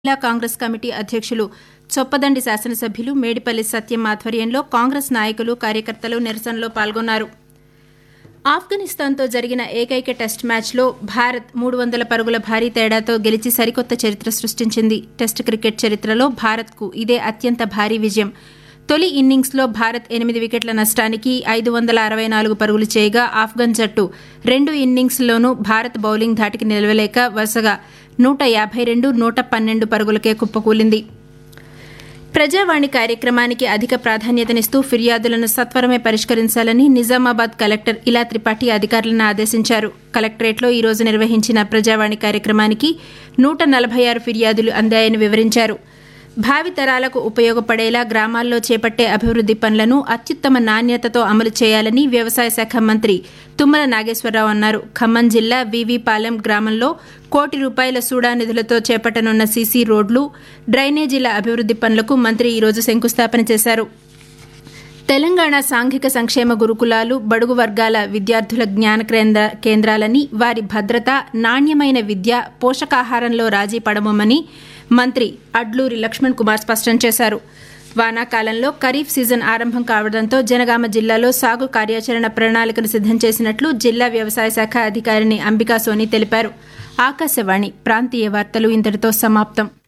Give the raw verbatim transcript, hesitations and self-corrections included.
జిల్లా కాంగ్రెస్ కమిటీ అధ్యక్షులు చొప్పదండి శాసనసభ్యులు మేడిపల్లి సత్యం ఆధ్వర్యంలో కాంగ్రెస్ నాయకులు కార్యకర్తలు నిరసనలో పాల్గొన్నారు. ఆఫ్ఘనిస్తాన్తో జరిగిన ఏకైక టెస్ట్ మ్యాచ్లో భారత్ మూడు వందల పరుగుల భారీ తేడాతో గెలిచి సరికొత్త చరిత్ర సృష్టించింది. టెస్ట్ క్రికెట్ చరిత్రలో భారత్కు ఇదే అత్యంత భారీ విజయం. తొలి ఇన్నింగ్స్లో భారత్ ఎనిమిది వికెట్ల నష్టానికి ఐదు వందల అరవై నాలుగు పరుగులు చేయగా ఆఫ్ఘన్ జట్టు రెండు ఇన్నింగ్స్లోనూ భారత్ బౌలింగ్ ధాటికి నిలవలేక వరుసగా నూట యాభై రెండు నూట పన్నెండు పరుగులకే కుప్పకూలింది. ప్రజావాణి కార్యక్రమానికి అధిక ప్రాధాన్యతనిస్తూ ఫిర్యాదులను సత్వరమే పరిష్కరించాలని నిజామాబాద్ కలెక్టర్ ఇలా త్రిపాఠి అధికారులను ఆదేశించారు. కలెక్టరేట్లో ఈ రోజు నిర్వహించిన ప్రజావాణి కార్యక్రమానికి నూట నలభై ఆరు ఫిర్యాదులు అందాయని వివరించారు. భావితరాలకు ఉపయోగపడేలా గ్రామాల్లో చేపట్టే అభివృద్ది పనులను అత్యుత్తమ నాణ్యతతో అమలు చేయాలని వ్యవసాయ శాఖ మంత్రి తుమ్మల నాగేశ్వరరావు అన్నారు. ఖమ్మం జిల్లా వీవీపాలెం గ్రామంలో కోటి రూపాయల సూడా నిధులతో చేపట్టనున్న సీసీ రోడ్లు, డ్రైనేజీల అభివృద్ది పనులకు మంత్రి ఈ రోజు శంకుస్థాపన చేశారు. తెలంగాణ సాంఘిక సంక్షేమ గురుకులాలు బడుగు వర్గాల విద్యార్థుల జ్ఞాన కేంద్రాలని, వారి భద్రత, నాణ్యమైన విద్య, పోషకాహారంలో రాజీ పడబోమని మంత్రి అడ్లూరి లక్ష్మణ్ కుమార్ స్పష్టం చేశారు. వానాకాలంలో ఖరీఫ్ సీజన్ ఆరంభం కావడంతో జనగామ జిల్లాలో సాగు కార్యాచరణ ప్రణాళికను సిద్దం చేసినట్లు జిల్లా వ్యవసాయ శాఖ అధికారిని అంబికా సోని తెలిపారు. ఆకాశవాణి ప్రాంతీయ వార్తలు ఇంతటితో సమాప్తం.